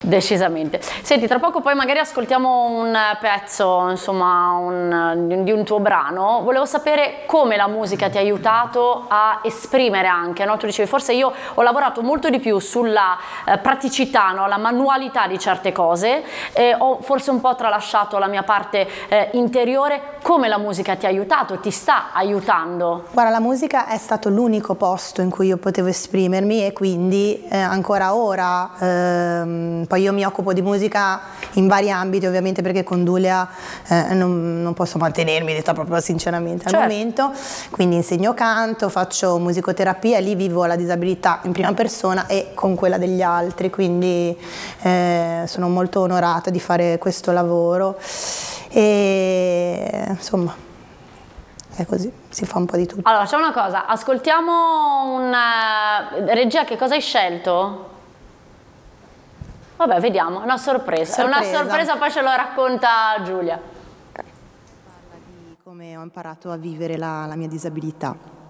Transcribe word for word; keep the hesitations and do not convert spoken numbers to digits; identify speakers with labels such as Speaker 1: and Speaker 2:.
Speaker 1: Decisamente. Senti, tra poco poi magari ascoltiamo un pezzo, insomma, un, di un tuo brano. Volevo sapere come la musica ti ha aiutato a esprimere anche, no? Tu dicevi, forse io ho lavorato molto di più sulla eh, praticità, no? La manualità di certe cose, e ho forse un po' tralasciato la mia parte eh, interiore. Come la musica ti ha aiutato, ti sta aiutando?
Speaker 2: Guarda, la musica è stato l'unico posto in cui io potevo esprimermi e quindi eh, ancora ora, ehm, poi io mi occupo di musica in vari ambiti ovviamente perché con Dulia eh, non, non posso mantenermi, detta proprio sinceramente al
Speaker 1: certo.
Speaker 2: momento, quindi insegno canto, faccio musicoterapia, lì vivo la disabilità in prima persona e con quella degli altri, quindi eh, sono molto onorata di fare questo lavoro e insomma è così, si fa un po' di tutto.
Speaker 1: Allora, c'è una cosa, ascoltiamo una... Regia, che cosa hai scelto? Vabbè, vediamo, è una sorpresa. È una sorpresa, poi ce lo racconta Giulia.
Speaker 2: Parla di come ho imparato a vivere la, la mia disabilità.